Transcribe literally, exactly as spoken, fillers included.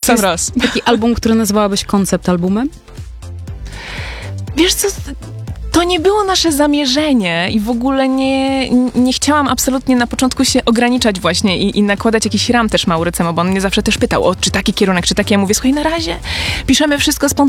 sam raz. Taki album, który nazywałabyś koncept albumem? Wiesz co, to nie było nasze zamierzenie i w ogóle nie, nie chciałam absolutnie na początku się ograniczać właśnie i, i nakładać jakiś ram też Maurycemu, bo on mnie zawsze też pytał, o czy taki kierunek, czy taki. Ja mówię, słuchaj, na razie piszemy wszystko spontanicznie,